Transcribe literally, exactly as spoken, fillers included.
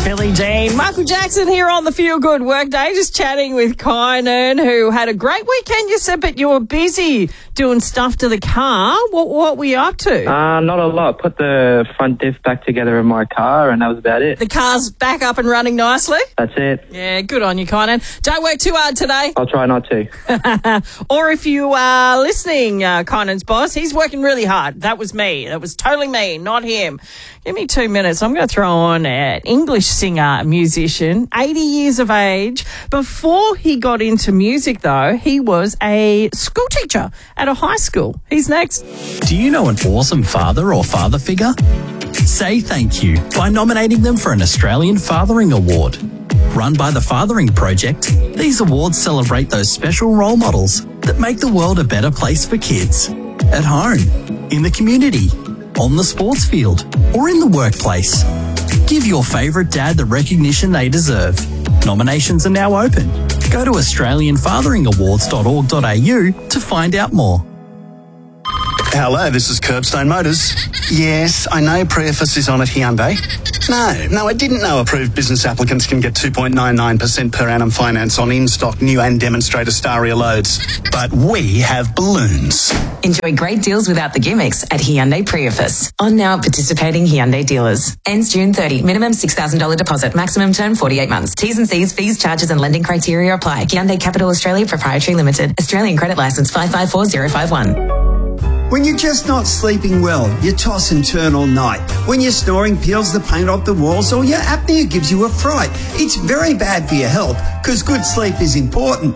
Billie Jean. Michael Jackson here on the Feel Good Workday, just chatting with Kynan, who had a great weekend, you said, but you were busy doing stuff to the car. What, what were you up to? Uh, not a lot. Put the front diff back together in my car, and that was about it. The car's back up and running nicely? That's it. Yeah, good on you, Kynan. Don't work too hard today. I'll try not to. Or if you are listening, uh, Kynan's boss, he's working really hard. That was me. That was totally me, not him. Give me two minutes. I'm going to throw on an English singer, musician, eighty years of age. Before he got into music, though, he was a school teacher at a high school. He's next. Do you know an awesome father or father figure? Say thank you by nominating them for an Australian Fathering Award. Run by the Fathering Project, these awards celebrate those special role models that make the world a better place for kids. At home, in the community, on the sports field, or in the workplace. Give your favourite dad the recognition they deserve. Nominations are now open. Go to australian fathering awards dot org dot a u to find out more. Hello, this is Curbstone Motors. Yes, I know Preface is on at Hyundai. No, no, I didn't know approved business applicants can get two point nine nine percent per annum finance on in-stock new and demonstrator Staria loads. But we have balloons. Enjoy great deals without the gimmicks at Hyundai Preface. On now at participating Hyundai dealers. Ends June thirtieth. Minimum six thousand dollars deposit. Maximum term forty-eight months. T's and C's, fees, charges and lending criteria apply. Hyundai Capital Australia Proprietary Limited. Australian Credit Licence five five four zero five one. When you're just not sleeping well, you toss and turn all night. When your snoring peels the paint off the walls or your apnea gives you a fright. It's very bad for your health because good sleep is important.